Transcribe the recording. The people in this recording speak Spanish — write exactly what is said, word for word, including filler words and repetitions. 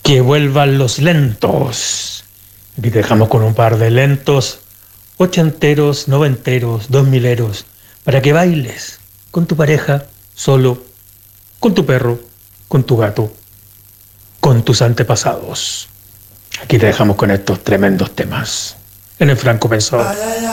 Que vuelvan los lentos. Aquí te dejamos con un par de lentos ochenteros, noventeros, dos mileros, para que bailes con tu pareja, solo, con tu perro, con tu gato, con tus antepasados. Aquí te dejamos con estos tremendos temas en el Franco Pensó.